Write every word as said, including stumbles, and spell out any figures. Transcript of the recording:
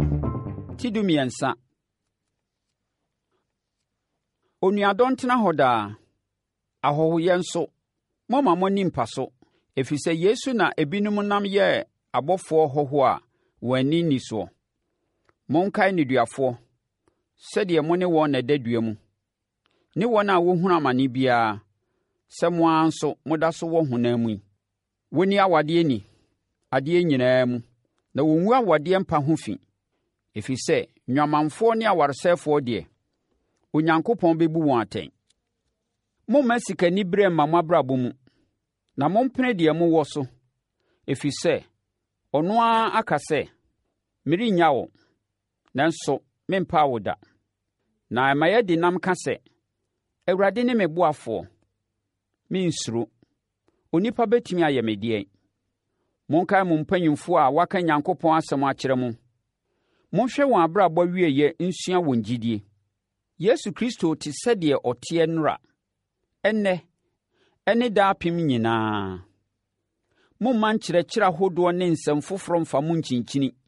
Tidumiɛnsa. Onuadɔn tena hɔ daa. Ahɔhoyɛ nso, moma mo ani mpa so, ɛfiri sɛ Yesu na ebinom nam yɛ abɔfoɔ hɔhoɔ a wɔn ani nni soɔ. Monkae nneduafoɔ, sɛdeɛ mo ne wɔn na ɛda dua mu, ne wɔn a wɔhunu amane biara, sɛ mo ara nso moda so wɔ honam mu yi. Wɔnni awadeɛ ni, adeɛ nyinaa mu, na wɔngu awadeɛ mpa ho fi, ɛfiri sɛ nnwamanfoɔ ne awaresɛefoɔ deɛ, Onyankopɔn bɛbu wɔn atɛn. Mommma sikanibereɛ mma mo abrabɔ mu, na mompene deɛ mowɔ so, ɛfiri sɛ ɔno ara aka sɛ, merennya wo, nanso mempa wo da. Na ɛma yɛde nam ka sɛ, Awurade ne me boafoɔ, mensuro. Onipa bɛtumi ayɛ me deɛn? Monkae mo mpanyimfoɔ a wɔaka Onyankopɔn asɛm akyerɛ mo. Monhwɛ wɔn abrabɔ wieɛ nsua wɔn gyidie. Yesu Kristo te sɛdeɛ ɔteɛ nnora, ɛnnɛ, ɛne daapem nyinaa. Mommma nkyerɛkyerɛ ahodoɔ ne nsɛm foforɔ mfa mo nkyinkyini.